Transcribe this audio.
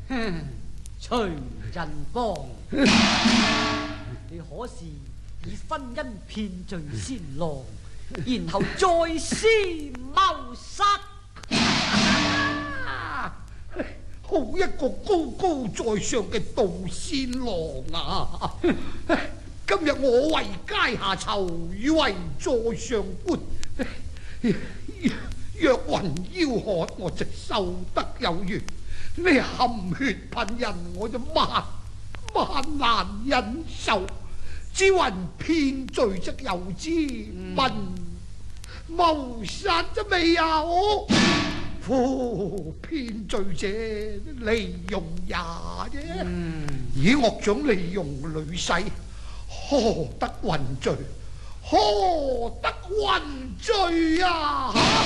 徐振邦，你可是以婚姻騙罪先郎，然後再施謀殺？ 好一個高高在上嘅杜仙郎啊！今日我為階下囚，與為座上觀，若雲腰渴，我就受得有餘；你含血噴人，我就萬難忍受。只云騙罪則有之，問謀殺則未有。夫騙罪者利用也啫，以惡長利用女婿，何得云罪？何得云罪啊！